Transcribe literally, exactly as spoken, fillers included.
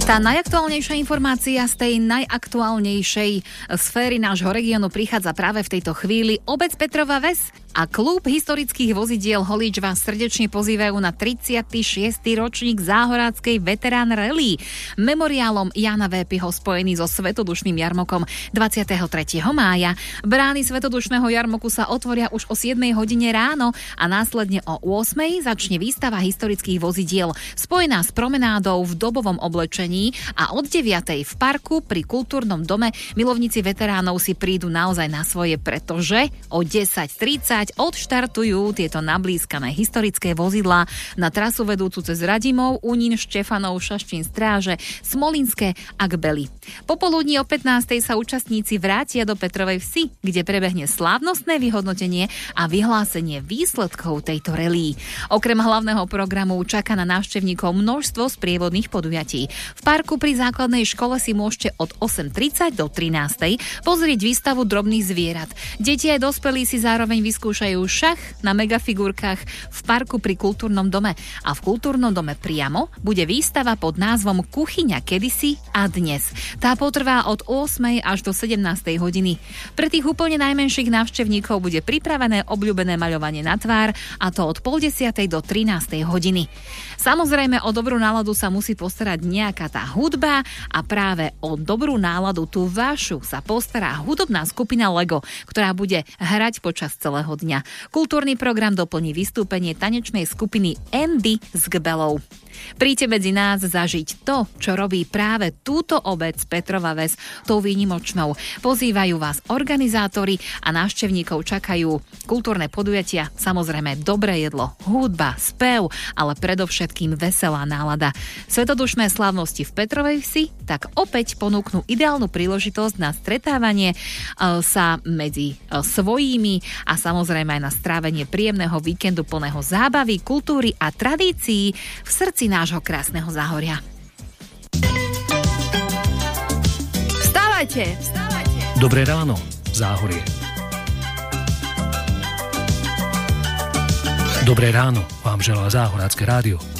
Tá najaktuálnejšia informácia z tej najaktuálnejšej sféry nášho regiónu prichádza práve v tejto chvíli. Obec Petrova Ves a klub historických vozidiel Holíč vás srdečne pozývajú na tridsiaty šiesty ročník záhoráckej veterán rally. Memoriálom Jána Vépiho spojený so svetodušným jarmokom dvadsiateho tretieho mája. Brány svetodušného jarmoku sa otvoria už o siedmej hodine ráno a následne o ôsmej začne výstava historických vozidiel spojená s promenádou v dobovom oblečení a od deviatej v parku pri kultúrnom dome milovníci veteránov si prídu naozaj na svoje, pretože o desať tridsať odštartujú tieto nablískané historické vozidlá na trasu vedúcu cez Radimov, Unín, Štefanov, Šaštín, Stráže, Smolinské a Kbely. Popoludní o pätnástej sa účastníci vrátia do Petrovej Vsi, kde prebehne slávnostné vyhodnotenie a vyhlásenie výsledkov tejto relí. Okrem hlavného programu čaká na návštevníkov množstvo sprievodných podujatí. V parku pri základnej škole si môžete od osem tridsať do trinástej pozrieť výstavu drobných zvierat. Deti aj dospelí si zároveň vyskúšajú šach na megafigurkách v parku pri kultúrnom dome. A v kultúrnom dome priamo bude výstava pod názvom Kuchyňa kedysi a dnes. Tá potrvá od ôsmej až do sedemnástej hodiny. Pre tých úplne najmenších návštevníkov bude pripravené obľúbené maľovanie na tvár, a to od pol desiatej do trinástej hodiny. Samozrejme o dobrú náladu sa musí postarať nejaká tá hudba a práve o dobrú náladu tú vašu sa postará hudobná skupina Lego, ktorá bude hrať počas celého dňa. Kultúrny program doplní vystúpenie tanečnej skupiny Andy z Kbelov. Príďte medzi nás zažiť to, čo robí práve túto obec Petrova Ves tou výnimočnou. Pozývajú vás organizátori a návštevníkov čakajú kultúrne podujatia, samozrejme dobré jedlo, hudba, spev, ale predovšetkým veselá nálada. Svetodušné slávnosti v Petrovej Vsi tak opäť ponúknú ideálnu príležitosť na stretávanie sa medzi svojimi a samozrejme aj na strávenie príjemného víkendu plného zábavy, kultúry a tradícií v srdci nášho krásneho Záhoria. Vstávajte! Vstávajte! Dobré ráno, Záhorie. Dobré ráno vám želá Záhorácké rádio.